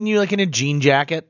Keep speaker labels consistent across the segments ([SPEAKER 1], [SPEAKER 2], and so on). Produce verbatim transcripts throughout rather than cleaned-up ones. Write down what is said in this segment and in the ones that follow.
[SPEAKER 1] You like in a jean jacket?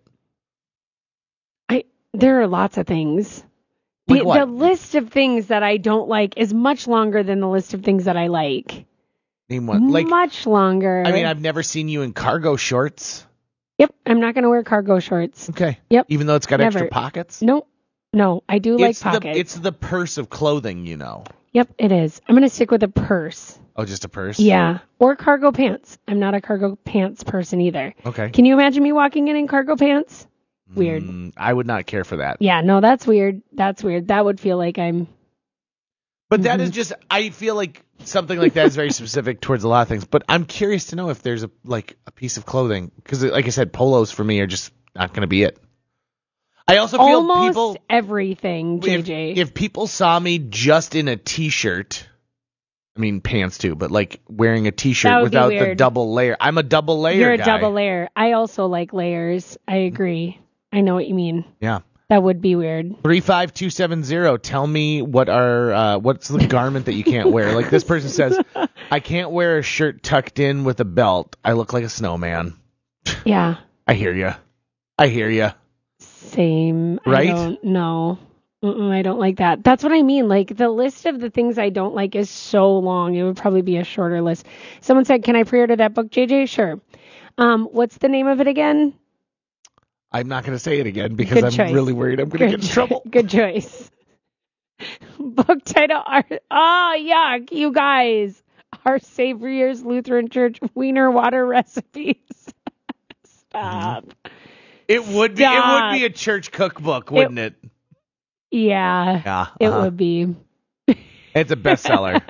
[SPEAKER 2] I there are lots of things.
[SPEAKER 1] Like
[SPEAKER 2] the,
[SPEAKER 1] what?
[SPEAKER 2] the list of things that I don't like is much longer than the list of things that I like.
[SPEAKER 1] Name one. Like
[SPEAKER 2] much longer.
[SPEAKER 1] I mean, I've never seen you in cargo shorts.
[SPEAKER 2] Yep, I'm not going to wear cargo shorts.
[SPEAKER 1] Okay.
[SPEAKER 2] Yep.
[SPEAKER 1] Even though it's got
[SPEAKER 2] Never.
[SPEAKER 1] extra pockets?
[SPEAKER 2] No, no, I do like
[SPEAKER 1] it's
[SPEAKER 2] pockets.
[SPEAKER 1] The, it's the purse of clothing, you know.
[SPEAKER 2] Yep, it is. I'm going to stick with a purse.
[SPEAKER 1] Oh, just a purse?
[SPEAKER 2] Yeah, or cargo pants. I'm not a cargo pants person either.
[SPEAKER 1] Okay.
[SPEAKER 2] Can you imagine me walking in in cargo pants? Weird.
[SPEAKER 1] Mm, I would not care for that.
[SPEAKER 2] Yeah, no, that's weird. That's weird. That would feel like I'm...
[SPEAKER 1] But that is just, I feel like something like that is very specific towards a lot of things. But I'm curious to know if there's a like a piece of clothing. Because like I said, polos for me are just not going to be it. I also feel
[SPEAKER 2] Almost
[SPEAKER 1] people...
[SPEAKER 2] everything, J
[SPEAKER 1] if,
[SPEAKER 2] J.
[SPEAKER 1] if people saw me just in a t-shirt... I mean, pants too, but like wearing a t-shirt without the double layer. I'm a double layer
[SPEAKER 2] You're a
[SPEAKER 1] guy.
[SPEAKER 2] double layer. I also like layers. I agree. I know what you mean.
[SPEAKER 1] Yeah.
[SPEAKER 2] That would be weird.
[SPEAKER 1] three five two seven zero. Tell me what are uh, what's the garment that you can't wear? Like this person says, I can't wear a shirt tucked in with a belt. I look like a snowman.
[SPEAKER 2] Yeah.
[SPEAKER 1] I hear you. I hear you.
[SPEAKER 2] Same.
[SPEAKER 1] Right?
[SPEAKER 2] I don't know. Mm-mm, I don't like that. That's what I mean. Like the list of the things I don't like is so long. It would probably be a shorter list. Someone said, "Can I pre-order that book, J J?" Sure. Um, what's the name of it again?
[SPEAKER 1] I'm not going to say it again because
[SPEAKER 2] Good
[SPEAKER 1] I'm
[SPEAKER 2] choice.
[SPEAKER 1] really worried I'm going to get in trouble.
[SPEAKER 2] Good choice. Book title. Our, oh, yuck, you guys. Our Savior's Lutheran Church Wiener Water Recipes. Stop.
[SPEAKER 1] It would be.
[SPEAKER 2] Stop.
[SPEAKER 1] It would be a church cookbook, wouldn't it?
[SPEAKER 2] it Yeah.
[SPEAKER 1] Yeah.
[SPEAKER 2] It
[SPEAKER 1] uh-huh.
[SPEAKER 2] would be.
[SPEAKER 1] It's a bestseller.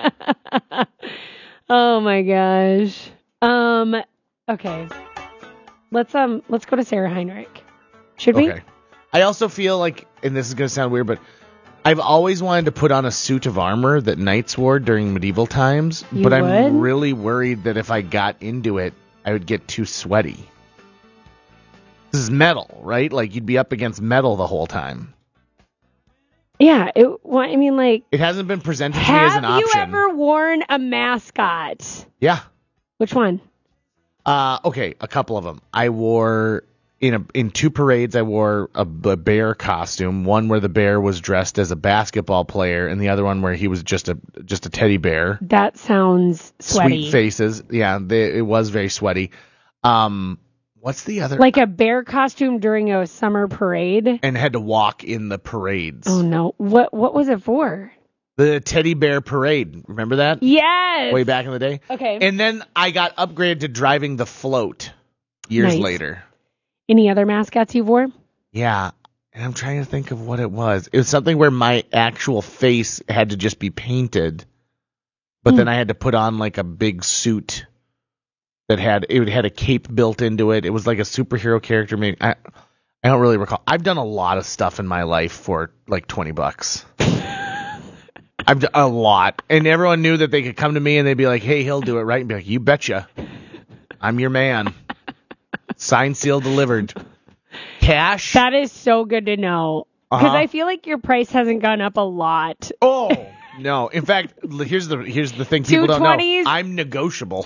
[SPEAKER 2] Oh my gosh. Um. Okay. Let's um. Let's go to Sarah Heinrich. Should we?
[SPEAKER 1] Okay. I also feel like, and this is going to sound weird, but I've always wanted to put on a suit of armor that knights wore during medieval times,
[SPEAKER 2] You
[SPEAKER 1] but I'm
[SPEAKER 2] would?
[SPEAKER 1] really worried that if I got into it, I would get too sweaty. This is metal, right? Like you'd be up against metal the whole time.
[SPEAKER 2] Yeah. It. Well, I mean, like.
[SPEAKER 1] It hasn't been presented to me as an
[SPEAKER 2] Have you
[SPEAKER 1] option.
[SPEAKER 2] ever worn a mascot?
[SPEAKER 1] Yeah.
[SPEAKER 2] Which one?
[SPEAKER 1] Uh, okay, a couple of them. I wore in a in two parades. I wore a, a bear costume. One where the bear was dressed as a basketball player, and the other one where he was just a just a teddy bear.
[SPEAKER 2] That sounds sweaty.
[SPEAKER 1] Sweet faces. Yeah, they, it was very sweaty. Um, what's the other?
[SPEAKER 2] Like a bear costume during a summer parade.
[SPEAKER 1] And had to walk in the parades.
[SPEAKER 2] Oh no! What what was it for?
[SPEAKER 1] The teddy bear parade. Remember that?
[SPEAKER 2] Yes.
[SPEAKER 1] Way back in the day.
[SPEAKER 2] Okay.
[SPEAKER 1] And then I got upgraded to driving the float years
[SPEAKER 2] Nice.
[SPEAKER 1] later.
[SPEAKER 2] Any other mascots you wore?
[SPEAKER 1] Yeah. And I'm trying to think of what it was. It was something where my actual face had to just be painted, but
[SPEAKER 2] Mm.
[SPEAKER 1] then I had to put on like a big suit that had it had a cape built into it. It was like a superhero character. Maybe I, I don't really recall. I've done a lot of stuff in my life for like twenty bucks. I've done a lot, and everyone knew that they could come to me and they'd be like, "Hey, he'll do it right," and be like, "You betcha, I'm your man." Signed, sealed, delivered. Cash.
[SPEAKER 2] That is so good to know. Because
[SPEAKER 1] Uh-huh.
[SPEAKER 2] I feel like your price hasn't gone up a lot.
[SPEAKER 1] Oh no! In fact, l- here's the here's the thing people don't
[SPEAKER 2] two twenties?
[SPEAKER 1] know. I'm negotiable.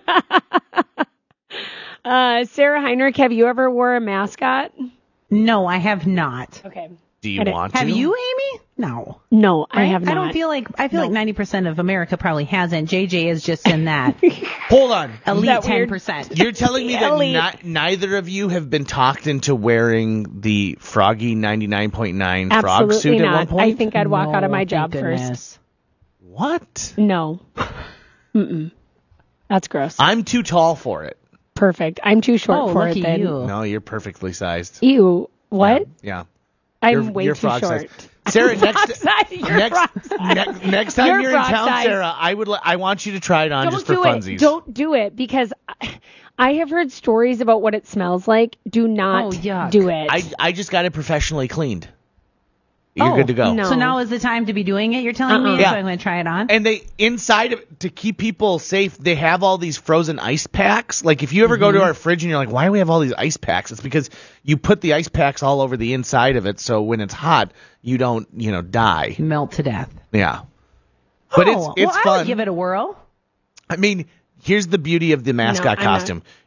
[SPEAKER 2] Uh, Sarah Heinrich, have you ever wore a mascot?
[SPEAKER 3] No, I have not.
[SPEAKER 2] Okay.
[SPEAKER 1] Do you
[SPEAKER 2] I don't-
[SPEAKER 1] want to?
[SPEAKER 3] Have you, Amy? No.
[SPEAKER 2] No, I
[SPEAKER 3] Right?
[SPEAKER 2] have not.
[SPEAKER 3] I don't feel like I feel
[SPEAKER 2] No.
[SPEAKER 3] like ninety percent of America probably hasn't. J J is just in that
[SPEAKER 1] Hold on.
[SPEAKER 3] elite
[SPEAKER 2] that
[SPEAKER 3] ten
[SPEAKER 2] weird?
[SPEAKER 3] percent.
[SPEAKER 1] You're telling me that
[SPEAKER 2] Elite.
[SPEAKER 1] ni- neither of you have been talked into wearing the Froggy ninety-nine point nine frog
[SPEAKER 2] Absolutely
[SPEAKER 1] suit
[SPEAKER 2] not.
[SPEAKER 1] at one point?
[SPEAKER 2] I think I'd walk out of my
[SPEAKER 3] No,
[SPEAKER 2] job
[SPEAKER 3] thank
[SPEAKER 2] first.
[SPEAKER 3] goodness.
[SPEAKER 1] What?
[SPEAKER 2] No. Mm-mm. That's gross.
[SPEAKER 1] I'm too tall for it.
[SPEAKER 2] Perfect. I'm too short
[SPEAKER 3] Oh,
[SPEAKER 2] for
[SPEAKER 3] look
[SPEAKER 2] it
[SPEAKER 3] at
[SPEAKER 2] then.
[SPEAKER 3] you.
[SPEAKER 1] No, you're perfectly sized.
[SPEAKER 2] Ew. What?
[SPEAKER 1] Yeah.
[SPEAKER 2] I'm
[SPEAKER 1] You're-
[SPEAKER 2] way
[SPEAKER 1] you're
[SPEAKER 2] too
[SPEAKER 1] frog
[SPEAKER 2] short.
[SPEAKER 1] sized. Sarah,
[SPEAKER 2] Frog
[SPEAKER 1] next
[SPEAKER 2] size. You're
[SPEAKER 1] next,
[SPEAKER 2] frog size.
[SPEAKER 1] next next time
[SPEAKER 2] You're
[SPEAKER 1] you're, in
[SPEAKER 2] frog
[SPEAKER 1] town,
[SPEAKER 2] size.
[SPEAKER 1] Sarah, I would li- I want you to try it on
[SPEAKER 2] Don't
[SPEAKER 1] just for
[SPEAKER 2] do
[SPEAKER 1] funsies.
[SPEAKER 2] it. Don't do it because I, I have heard stories about what it smells like. Do not
[SPEAKER 3] Oh, yuck.
[SPEAKER 2] do it.
[SPEAKER 1] I I just got it professionally cleaned. You're
[SPEAKER 3] Oh,
[SPEAKER 1] good to go.
[SPEAKER 2] no.
[SPEAKER 3] So now is the time to be doing it. You're telling
[SPEAKER 2] Uh-uh.
[SPEAKER 3] me,
[SPEAKER 1] Yeah.
[SPEAKER 3] so I'm going to try it on.
[SPEAKER 1] And they inside of to keep people safe, they have all these frozen ice packs. Like if you ever go to our fridge and you're like, why do we have all these ice packs? It's because you put the ice packs all over the inside of it, so when it's hot, you don't, you know, die.
[SPEAKER 3] Melt to death.
[SPEAKER 1] Yeah. But it's
[SPEAKER 3] Oh,
[SPEAKER 1] it's
[SPEAKER 3] well, I
[SPEAKER 1] fun.
[SPEAKER 3] would give it a whirl.
[SPEAKER 1] I mean, here's the beauty of the mascot
[SPEAKER 2] I'm not.
[SPEAKER 1] costume.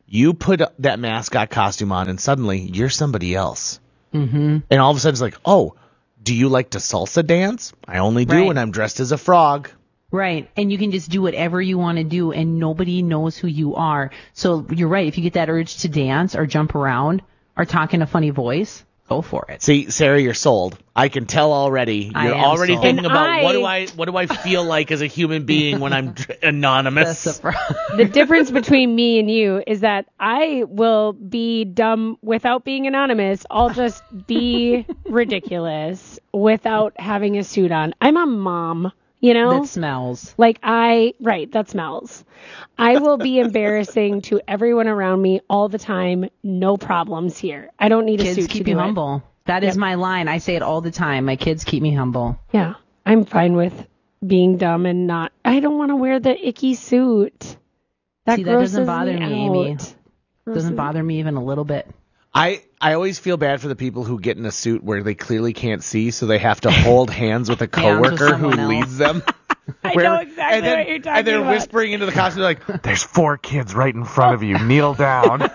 [SPEAKER 1] You put that mascot costume on, and suddenly you're somebody else.
[SPEAKER 3] Mm-hmm.
[SPEAKER 1] And all of a sudden it's like, oh, do you like to salsa dance? I only do
[SPEAKER 3] Right.
[SPEAKER 1] when I'm dressed as a frog.
[SPEAKER 3] Right. And you can just do whatever you want to do, and nobody knows who you are. So you're right. If you get that urge to dance or jump around or talk in a funny voice, go for it.
[SPEAKER 1] See, Sarah, you're sold. I can tell already.
[SPEAKER 3] I
[SPEAKER 1] You're
[SPEAKER 3] am
[SPEAKER 1] already
[SPEAKER 3] sold.
[SPEAKER 1] thinking
[SPEAKER 2] And
[SPEAKER 1] about
[SPEAKER 2] I-
[SPEAKER 1] what do I what do I feel like as a human being when I'm dr- anonymous.
[SPEAKER 3] That's the fr-
[SPEAKER 2] The difference between me and you is that I will be dumb without being anonymous. I'll just be ridiculous without having a suit on. I'm a mom, you know?
[SPEAKER 3] that smells.
[SPEAKER 2] Like I, right, that smells. I will be embarrassing to everyone around me all the time. No problems here. I don't need a
[SPEAKER 3] Kids
[SPEAKER 2] suit
[SPEAKER 3] keep
[SPEAKER 2] to
[SPEAKER 3] you
[SPEAKER 2] do it.
[SPEAKER 3] humble. That is
[SPEAKER 2] Yep.
[SPEAKER 3] my line. I say it all the time. My kids keep me humble.
[SPEAKER 2] Yeah, I'm fine with being dumb and not. I don't want to wear the icky suit. That
[SPEAKER 3] See, that doesn't
[SPEAKER 2] grosses
[SPEAKER 3] bother me, Amy.
[SPEAKER 2] out.
[SPEAKER 3] Doesn't bother me even a little bit.
[SPEAKER 1] I, I always feel bad for the people who get in a suit where they clearly can't see, so they have to hold hands with a
[SPEAKER 3] Hands with
[SPEAKER 1] coworker who
[SPEAKER 3] someone else.
[SPEAKER 1] leads them.
[SPEAKER 2] I
[SPEAKER 1] Where-
[SPEAKER 2] know exactly
[SPEAKER 1] and then,
[SPEAKER 2] what you're talking
[SPEAKER 1] And they're
[SPEAKER 2] about.
[SPEAKER 1] whispering into the costume like, "There's four kids right in front of you. Kneel down."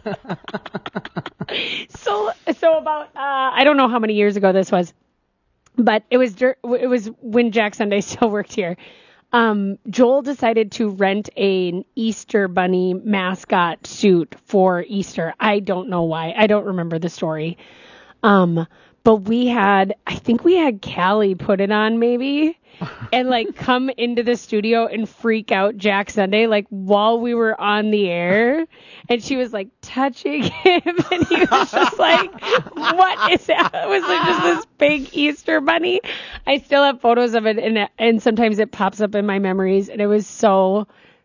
[SPEAKER 2] So, so about uh, I don't know how many years ago this was, but it was dur- it was when Jack Sunday still worked here. Um, Joel decided to rent an Easter Bunny mascot suit for Easter. I don't know why. I don't remember the story. Um, but we had, I think we had Callie put it on maybe and like come into the studio and freak out Jack Sunday, like while we were on the air, and she was like touching him and he was just like, what is that? It was like just this big Easter bunny. I still have photos of it and, and sometimes it pops up in my memories, and it was so,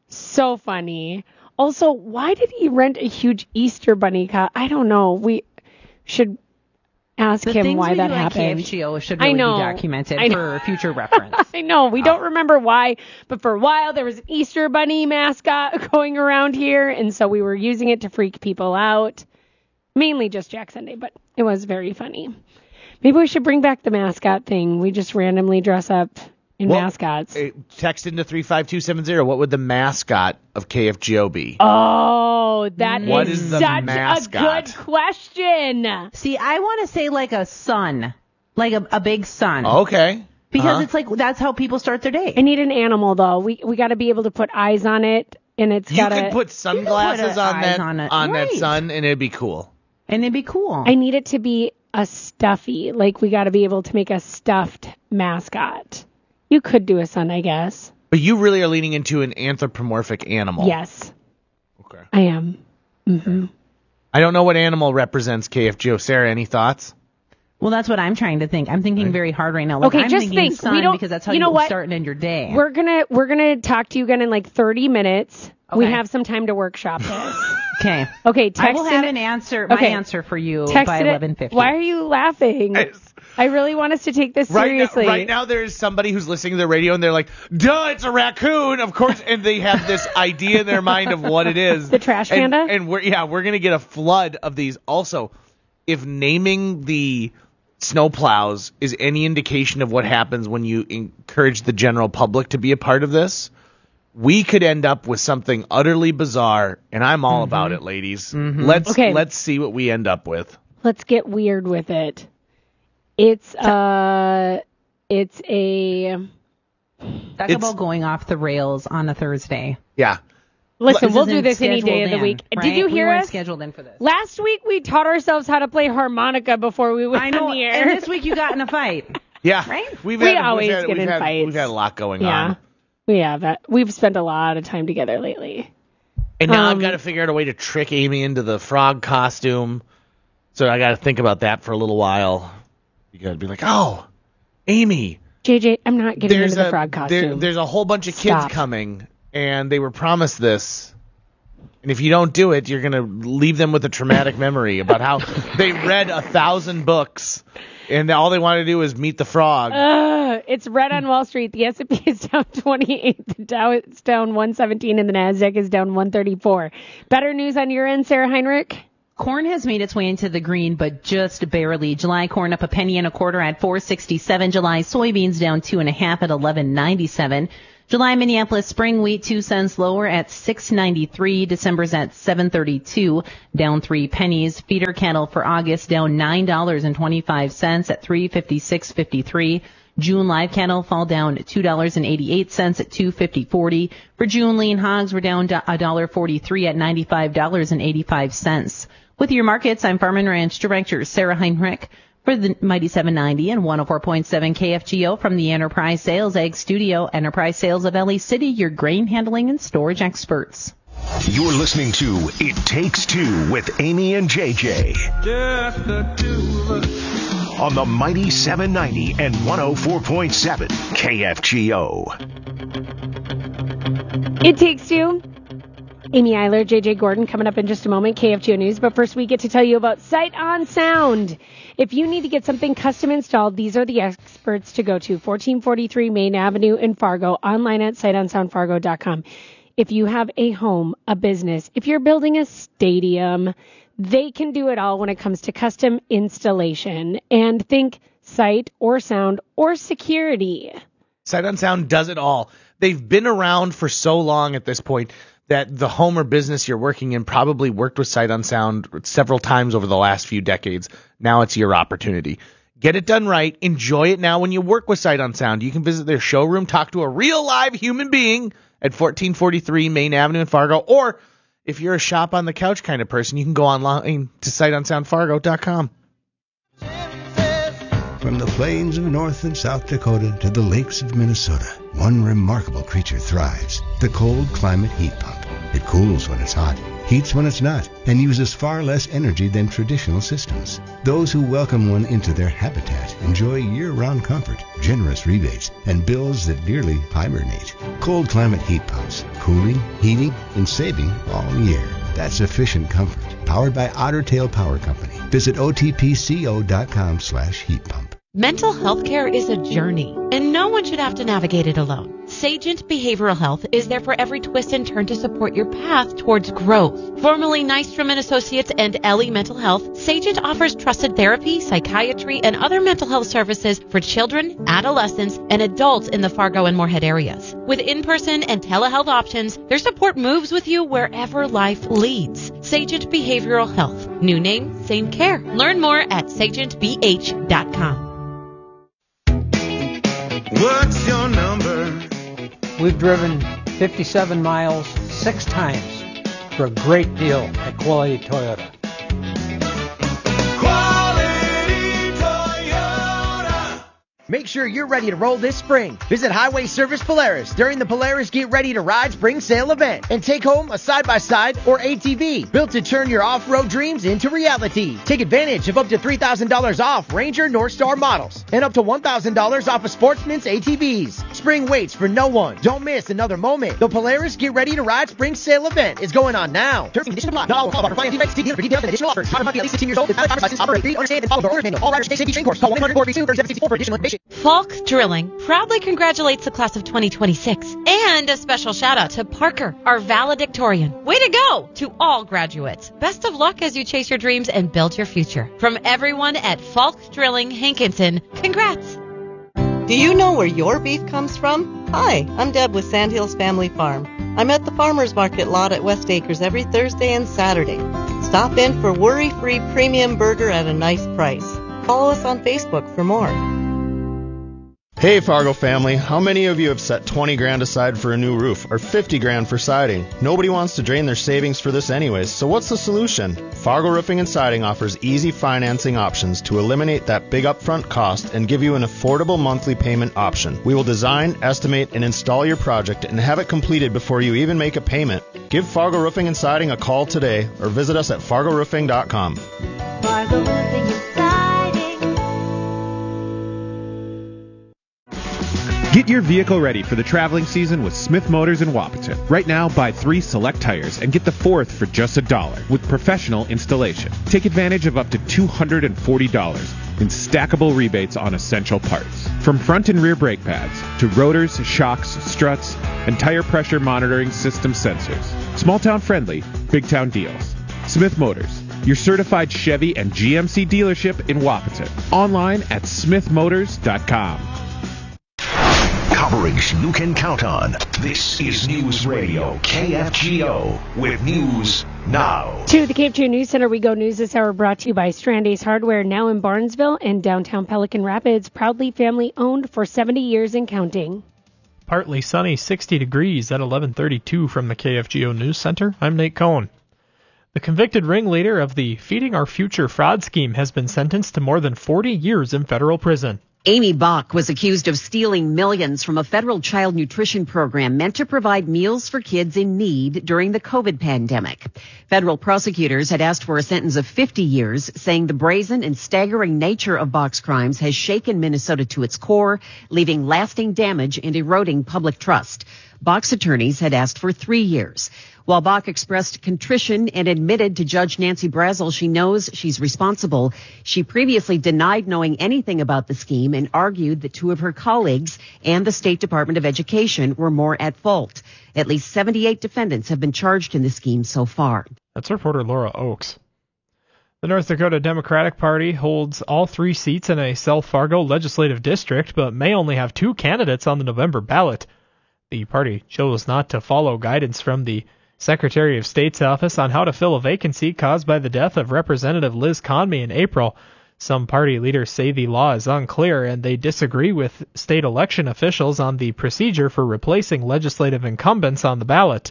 [SPEAKER 2] so funny. Also, why did he rent a huge Easter bunny? Co- I don't know. We should ask
[SPEAKER 3] The
[SPEAKER 2] him
[SPEAKER 3] things
[SPEAKER 2] why
[SPEAKER 3] we
[SPEAKER 2] that
[SPEAKER 3] do on
[SPEAKER 2] happened.
[SPEAKER 3] K F G O should
[SPEAKER 2] I
[SPEAKER 3] really
[SPEAKER 2] know.
[SPEAKER 3] be documented
[SPEAKER 2] I know.
[SPEAKER 3] for future reference.
[SPEAKER 2] I know. We don't remember why, but for a while there was an Easter bunny mascot going around here, and so we were using it to freak people out. Mainly just Jack Sunday, but it was very funny. Maybe we should bring back the mascot thing. We just randomly dress up in
[SPEAKER 1] Well,
[SPEAKER 2] mascots.
[SPEAKER 1] Uh, Text into three five two seven zero. What would the mascot of K F G O be?
[SPEAKER 2] Oh, that is
[SPEAKER 1] What is the
[SPEAKER 2] such
[SPEAKER 1] mascot?
[SPEAKER 2] a good question.
[SPEAKER 3] See, I want to say like a sun, like a, a big sun,
[SPEAKER 1] Okay.
[SPEAKER 3] because
[SPEAKER 1] Uh-huh.
[SPEAKER 3] it's like that's how people start their day.
[SPEAKER 2] I need an animal though. We we got to be able to put eyes on it, and it's
[SPEAKER 1] You
[SPEAKER 2] got to.
[SPEAKER 1] could put sunglasses
[SPEAKER 3] put
[SPEAKER 1] on
[SPEAKER 3] eyes
[SPEAKER 1] that
[SPEAKER 3] on
[SPEAKER 1] on,
[SPEAKER 3] it.
[SPEAKER 1] that
[SPEAKER 3] Right.
[SPEAKER 1] sun, and it'd be cool.
[SPEAKER 3] And it'd be cool.
[SPEAKER 2] I need it to be a stuffy. Like we got to be able to make a stuffed mascot. You could do a sun, I guess.
[SPEAKER 1] But you really are leaning into an anthropomorphic animal.
[SPEAKER 2] Yes,
[SPEAKER 1] Okay.
[SPEAKER 2] I am. hmm
[SPEAKER 1] I don't know what animal represents K F G O. Sarah, any thoughts?
[SPEAKER 3] Well, that's what I'm trying to think. I'm thinking very hard right now. Like,
[SPEAKER 2] Okay,
[SPEAKER 3] I'm
[SPEAKER 2] just
[SPEAKER 3] thinking
[SPEAKER 2] think.
[SPEAKER 3] sun
[SPEAKER 2] We don't-
[SPEAKER 3] because that's how
[SPEAKER 2] you
[SPEAKER 3] you,
[SPEAKER 2] know what?
[SPEAKER 3] start in your day.
[SPEAKER 2] We're gonna we're gonna talk to you again in like thirty minutes. We
[SPEAKER 3] Okay.
[SPEAKER 2] have some time to workshop this.
[SPEAKER 3] Okay.
[SPEAKER 2] Okay,
[SPEAKER 3] I
[SPEAKER 2] text
[SPEAKER 3] will have
[SPEAKER 2] in-
[SPEAKER 3] an answer, my
[SPEAKER 2] Okay.
[SPEAKER 3] answer for you
[SPEAKER 2] Text
[SPEAKER 3] by
[SPEAKER 2] it-
[SPEAKER 3] eleven fifty.
[SPEAKER 2] Why are you laughing? I really want us to take this
[SPEAKER 1] Right now,
[SPEAKER 2] seriously.
[SPEAKER 1] right now, there's somebody who's listening to the radio, and they're like, "Duh, it's a raccoon, of course." And they have this idea in their mind of what it is.
[SPEAKER 2] The trash
[SPEAKER 1] And-
[SPEAKER 2] panda?
[SPEAKER 1] And we're yeah, we're gonna get a flood of these. Also, if naming the snowplows is any indication of what happens when you encourage the general public to be a part of this, we could end up with something utterly bizarre, and I'm all about it, ladies. Let's
[SPEAKER 2] Okay.
[SPEAKER 1] let's see what we end up with.
[SPEAKER 2] Let's get weird with it. It's uh, it's a.
[SPEAKER 3] Talk
[SPEAKER 1] It's-
[SPEAKER 3] about going off the rails on a Thursday.
[SPEAKER 1] Yeah.
[SPEAKER 2] Listen, we'll do
[SPEAKER 3] isn't
[SPEAKER 2] this any day of
[SPEAKER 3] scheduled
[SPEAKER 2] the
[SPEAKER 3] in,
[SPEAKER 2] week.
[SPEAKER 3] right?
[SPEAKER 2] Did you
[SPEAKER 3] We
[SPEAKER 2] hear
[SPEAKER 3] weren't
[SPEAKER 2] us?
[SPEAKER 3] scheduled in for this.
[SPEAKER 2] Last week we taught ourselves how to play harmonica before we went
[SPEAKER 3] I know.
[SPEAKER 2] on the air.
[SPEAKER 3] And this week you got in a fight.
[SPEAKER 1] Yeah.
[SPEAKER 3] Right?
[SPEAKER 1] We've
[SPEAKER 2] We
[SPEAKER 1] had,
[SPEAKER 2] always
[SPEAKER 1] we've had,
[SPEAKER 2] get
[SPEAKER 1] we've
[SPEAKER 2] in
[SPEAKER 1] had,
[SPEAKER 2] fights.
[SPEAKER 1] We've had a lot going
[SPEAKER 2] yeah,
[SPEAKER 1] on.
[SPEAKER 2] we have that. We've spent a lot of time together lately.
[SPEAKER 1] And now
[SPEAKER 2] Um,
[SPEAKER 1] I've got to figure out a way to trick Amy into the frog costume. So I got to think about that for a little while. You got to be like, oh, Amy,
[SPEAKER 2] J J, I'm not getting
[SPEAKER 1] there's
[SPEAKER 2] into the
[SPEAKER 1] a
[SPEAKER 2] frog
[SPEAKER 1] there-
[SPEAKER 2] costume.
[SPEAKER 1] there's a whole bunch of kids
[SPEAKER 2] Stop.
[SPEAKER 1] coming, and they were promised this. And if you don't do it, you're going to leave them with a traumatic memory about how they read a thousand books, and all they want to do is meet the frog.
[SPEAKER 2] Ugh, it's red on Wall Street. The S and P is down twenty-eight. The Dow is down one seventeen, and the Nasdaq is down one thirty-four. Better news on your end, Sarah Heinrich?
[SPEAKER 3] Corn has made its way into the green, but just barely. July corn up a penny and a quarter at four sixty-seven. July soybeans down two and a half at eleven ninety-seven. July Minneapolis spring wheat two cents lower at six ninety-three. December's at seven thirty-two, down three pennies. Feeder cattle for August down nine dollars and twenty-five cents at three fifty-six fifty-three. June live cattle fall down two dollars and eighty-eight cents at two fifty forty. For June lean hogs, we're down one dollar forty-three at ninety-five dollars and eighty-five cents. With your markets, I'm Farm and Ranch Director Sarah Heinrich for the Mighty seven ninety and one oh four point seven K F G O from the Enterprise Sales Ag Studio. Enterprise Sales of L A City, your grain handling and storage experts.
[SPEAKER 4] You're listening to It Takes Two with Amy and J J. Just the two of us. On the Mighty seven ninety and one oh four point seven K F G O.
[SPEAKER 2] It Takes Two. Amy Eiler, J J Gordon coming up in just a moment, K F G O News. But first we get to tell you about Sight on Sound. If you need to get something custom installed, these are the experts to go to. fourteen forty-three Main Avenue in Fargo, online at sight on sound fargo dot com. If you have a home, a business, if you're building a stadium, they can do it all when it comes to custom installation. And think sight or sound or security.
[SPEAKER 1] Sight on Sound does it all. They've been around for so long at this point that the home or business you're working in probably worked with Sight on Sound several times over the last few decades. Now it's your opportunity. Get it done right. Enjoy it now when you work with Sight on Sound. You can visit their showroom, talk to a real live human being at fourteen forty-three Main Avenue in Fargo. Or if you're a shop on the couch kind of person, you can go online to sight on sound fargo dot com.
[SPEAKER 5] From the plains of North and South Dakota to the lakes of Minnesota, one remarkable creature thrives, the cold climate heat pump. It cools when it's hot, heats when it's not, and uses far less energy than traditional systems. Those who welcome one into their habitat enjoy year-round comfort, generous rebates, and bills that nearly hibernate. Cold climate heat pumps, cooling, heating, and saving all year. That's efficient comfort, powered by Otter Tail Power Company. Visit O T P C O dot com slash heat pump.
[SPEAKER 6] Mental health care is a journey, and no one should have to navigate it alone. Sagent Behavioral Health is there for every twist and turn to support your path towards growth. Formerly Nystrom and Associates and Ellie Mental Health, Sagent offers trusted therapy, psychiatry, and other mental health services for children, adolescents, and adults in the Fargo and Moorhead areas. With in-person and telehealth options, their support moves with you wherever life leads. Sagent Behavioral Health. New name, same care. Learn more at sagent b h dot com.
[SPEAKER 7] What's your number?
[SPEAKER 8] We've driven fifty-seven miles six times for a great deal at Quality Toyota.
[SPEAKER 7] Quality Toyota.
[SPEAKER 9] Make sure you're ready to roll this spring. Visit Highway Service Polaris during the Polaris Get Ready to Ride Spring Sale event and take home a side-by-side or A T V built to turn your off-road dreams into reality. Take advantage of up to three thousand dollars off Ranger Northstar models and up to one thousand dollars off of Sportsman's A T Vs. Spring waits for no one. Don't miss another moment. The Polaris Get Ready to Ride Spring Sale event is going on now. Terms and conditions apply. Not all call about financing rates. See dealer for details and additional offers. Driver must be at least sixteen years old with valid driver's license. Operate free, understand, and follow the orders manual. All riders take safety training course. Call one eight hundred four three two three seven six four for additional information.
[SPEAKER 6] Falk Drilling proudly congratulates the class of twenty twenty-six. And a special shout out to Parker, our valedictorian. Way to go to all graduates. Best of luck as you chase your dreams and build your future. From everyone at Falk Drilling Hankinson, congrats.
[SPEAKER 10] Do you know where your beef comes from? Hi, I'm Deb with Sandhills Family Farm. I'm at the Farmers Market lot at West Acres every Thursday and Saturday. Stop in for worry-free premium burger at a nice price. Follow us on Facebook for more.
[SPEAKER 11] Hey Fargo family, how many of you have set twenty grand aside for a new roof or fifty grand for siding? Nobody wants to drain their savings for this anyways, so what's the solution? Fargo Roofing and Siding offers easy financing options to eliminate that big upfront cost and give you an affordable monthly payment option. We will design, estimate, and install your project and have it completed before you even make a payment. Give Fargo Roofing and Siding a call today or visit us at fargo roofing dot com.
[SPEAKER 12] Fargo Roofing and Siding.
[SPEAKER 13] Get your vehicle ready for the traveling season with Smith Motors in Wapaton. Right now, buy three select tires and get the fourth for just a dollar with professional installation. Take advantage of up to two hundred forty dollars in stackable rebates on essential parts. From front and rear brake pads to rotors, shocks, struts, and tire pressure monitoring system sensors. Small town friendly, big town deals. Smith Motors, your certified Chevy and G M C dealership in Wapaton. Online at smith motors dot com.
[SPEAKER 4] Coverage you can count on. This is News Radio K F G O with news now.
[SPEAKER 2] To the K F G O News Center we go. News this hour brought to you by Strand Ace Hardware, now in Barnesville and downtown Pelican Rapids. Proudly family owned for seventy years and counting.
[SPEAKER 14] Partly sunny, sixty degrees at eleven thirty-two from the K F G O News Center. I'm Nate Cohn. The convicted ringleader of the Feeding Our Future fraud scheme has been sentenced to more than forty years in federal prison.
[SPEAKER 15] Amy Bach was accused of stealing millions from a federal child nutrition program meant to provide meals for kids in need during the COVID pandemic. Federal prosecutors had asked for a sentence of fifty years, saying the brazen and staggering nature of Bach's crimes has shaken Minnesota to its core, leaving lasting damage and eroding public trust. Bach's attorneys had asked for three years. While Bach expressed contrition and admitted to Judge Nancy Brazel she knows she's responsible, she previously denied knowing anything about the scheme and argued that two of her colleagues and the State Department of Education were more at fault. At least seventy-eight defendants have been charged in the scheme so far.
[SPEAKER 14] That's reporter Laura Oakes. The North Dakota Democratic Party holds all three seats in a South Fargo legislative district, but may only have two candidates on the November ballot. The party chose not to follow guidance from the Secretary of State's office on how to fill a vacancy caused by the death of Representative Liz Conmey in April. Some party leaders say the law is unclear, and they disagree with state election officials on the procedure for replacing legislative incumbents on the ballot.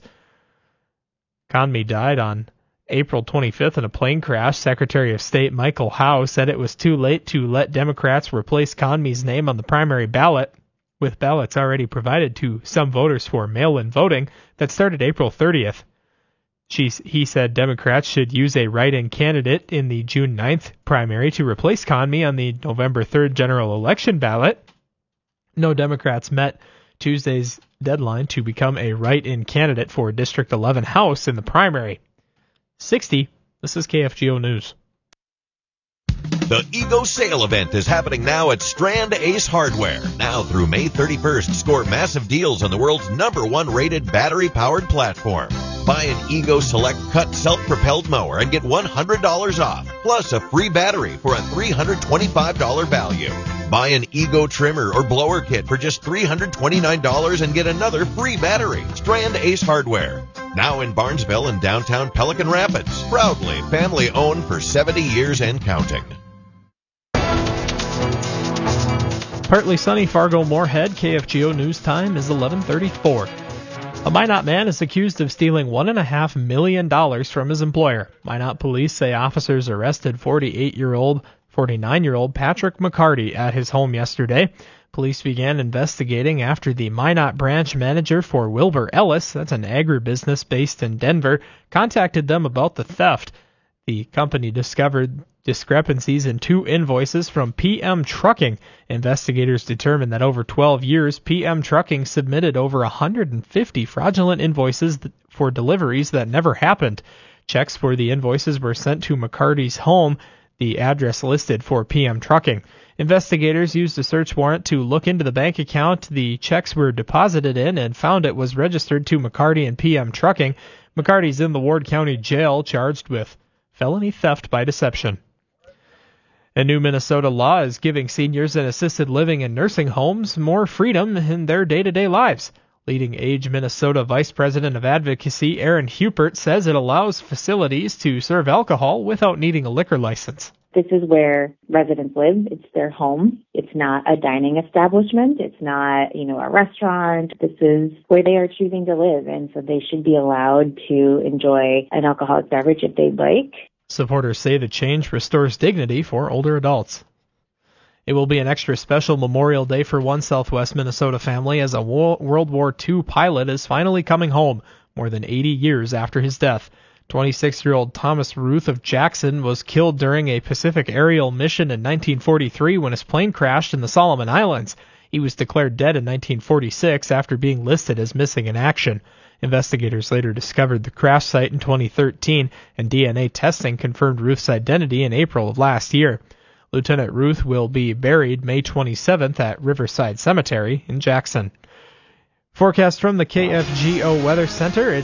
[SPEAKER 14] Conmey died on April twenty-fifth in a plane crash. Secretary of State Michael Howe said it was too late to let Democrats replace Conmey's name on the primary ballot, with ballots already provided to some voters for mail-in voting that started April thirtieth. She, he said Democrats should use a write-in candidate in the June ninth primary to replace Conmey on the November third general election ballot. No Democrats met Tuesday's deadline to become a write-in candidate for District eleven House in the primary. sixty, this is K F G O News.
[SPEAKER 16] The Ego Sale Event is happening now at Strand Ace Hardware. Now through May thirty-first, score massive deals on the world's number one rated battery-powered platform. Buy an Ego Select Cut self-propelled mower and get one hundred dollars off, plus a free battery for a three hundred twenty-five dollars value. Buy an Ego trimmer or blower kit for just three hundred twenty-nine dollars and get another free battery. Strand Ace Hardware. Now in Barnesville and downtown Pelican Rapids. Proudly family owned for seventy years and counting.
[SPEAKER 14] Partly sunny Fargo-Moorhead. K F G O News time is eleven thirty-four. A Minot man is accused of stealing one point five million dollars from his employer. Minot police say officers arrested forty-eight-year-old, forty-nine-year-old Patrick McCarty at his home yesterday. Police began investigating after the Minot branch manager for Wilbur Ellis, that's an agribusiness based in Denver, contacted them about the theft. The company discovered discrepancies in two invoices from P M Trucking. Investigators determined that over twelve years, P M Trucking submitted over one hundred fifty fraudulent invoices for deliveries that never happened. Checks for the invoices were sent to McCarty's home, the address listed for P M Trucking. Investigators used a search warrant to look into the bank account the checks were deposited in and found it was registered to McCarty and P M Trucking. McCarty's in the Ward County Jail charged with felony theft by deception. A new Minnesota law is giving seniors in assisted living and nursing homes more freedom in their day-to-day lives. Leading Age Minnesota Vice President of Advocacy Aaron Hupert says it allows facilities to serve alcohol without needing a liquor license.
[SPEAKER 17] This is where residents live. It's their home. It's not a dining establishment. It's not, you know, a restaurant. This is where they are choosing to live, and so they should be allowed to enjoy an alcoholic beverage if they'd like.
[SPEAKER 14] Supporters say the change restores dignity for older adults. It will be an extra special Memorial Day for one Southwest Minnesota family as a World War Two pilot is finally coming home more than eighty years after his death. twenty-six-year-old Thomas Ruth of Jackson was killed during a Pacific aerial mission in nineteen forty-three when his plane crashed in the Solomon Islands. He was declared dead in nineteen forty-six after being listed as missing in action. Investigators later discovered the crash site in twenty thirteen, and D N A testing confirmed Ruth's identity in April of last year. Lieutenant Ruth will be buried May twenty-seventh at Riverside Cemetery in Jackson. Forecast from the K F G O Weather Center, it's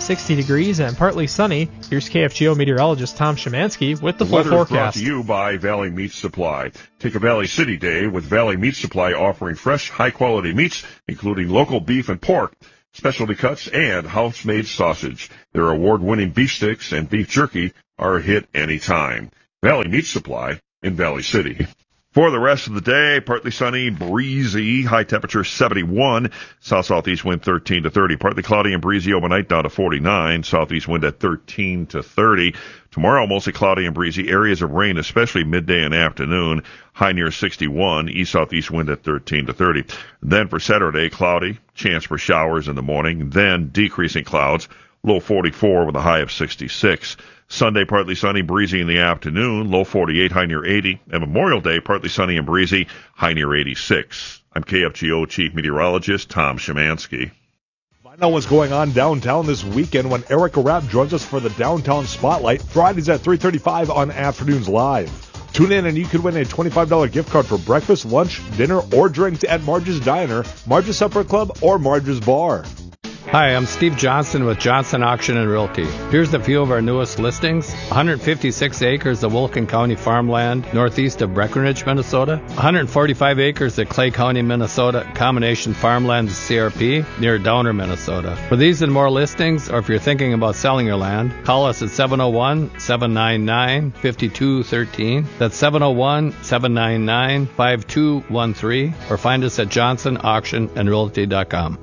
[SPEAKER 14] sixty degrees and partly sunny. Here's K F G O meteorologist Tom Szymanski with the full
[SPEAKER 18] Weather is brought
[SPEAKER 14] forecast.
[SPEAKER 18] to you by Valley Meat Supply. Take a Valley City day with Valley Meat Supply, offering fresh, high-quality meats, including local beef and pork, specialty cuts, and house-made sausage. Their award-winning beef sticks and beef jerky are a hit anytime. Valley Meat Supply in Valley City. For the rest of the day, partly sunny, breezy, high temperature seventy-one, south-southeast wind thirteen to thirty, partly cloudy and breezy overnight down to forty-nine, southeast wind at thirteen to thirty. Tomorrow, mostly cloudy and breezy, areas of rain, especially midday and afternoon, high near sixty-one, east-southeast wind at thirteen to thirty. Then for Saturday, cloudy, chance for showers in the morning, then decreasing clouds, low forty-four with a high of sixty-six. Sunday, partly sunny, breezy in the afternoon, low forty-eight, high near eighty. And Memorial Day, partly sunny and breezy, high near eighty-six. I'm K F G O Chief Meteorologist Tom Szymanski.
[SPEAKER 19] Find out what's going on downtown this weekend when Erica Rapp joins us for the Downtown Spotlight, Fridays at three thirty-five on Afternoons Live. Tune in and you could win a twenty-five dollars gift card for breakfast, lunch, dinner, or drinks at Marge's Diner, Marge's Supper Club, or Marge's Bar.
[SPEAKER 20] Hi, I'm Steve Johnson with Johnson Auction and Realty. Here's a few of our newest listings. one hundred fifty-six acres of Wilkin County farmland northeast of Breckenridge, Minnesota. one hundred forty-five acres of Clay County, Minnesota, combination farmland C R P near Downer, Minnesota. For these and more listings, or if you're thinking about selling your land, call us at seven oh one, seven nine nine, five two one three. That's seven oh one, seven nine nine, five two one three, or find us at johnson auction and realty dot com.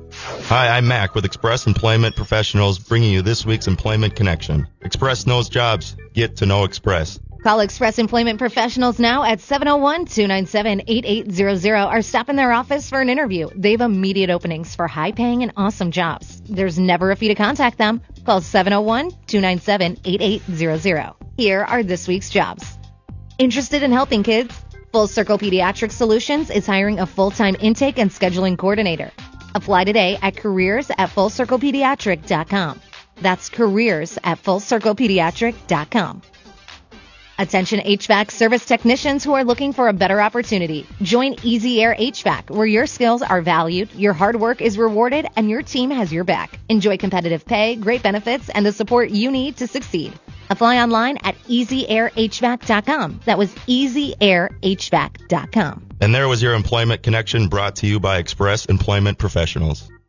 [SPEAKER 11] Hi, I'm Mac with Express Employment Professionals, bringing you this week's Employment Connection. Express knows jobs. Get to know Express.
[SPEAKER 21] Call Express Employment Professionals now at seven oh one, two nine seven, eight eight zero zero or stop in their office for an interview. They have immediate openings for high-paying and awesome jobs. There's never a fee to contact them. Call seven oh one, two nine seven, eight eight zero zero. Here are this week's jobs. Interested in helping kids? Full Circle Pediatric Solutions is hiring a full-time intake and scheduling coordinator. Apply today at careers at full circle pediatric dot com. That's careers at full circle pediatric dot com. Attention H V A C service technicians who are looking for a better opportunity. Join Easy Air H V A C, where your skills are valued, your hard work is rewarded, and your team has your back. Enjoy competitive pay, great benefits, and the support you need to succeed. Apply online at easy air h v a c dot com. That was easy air h v a c dot com.
[SPEAKER 11] And there was your Employment Connection, brought to you by Express Employment Professionals.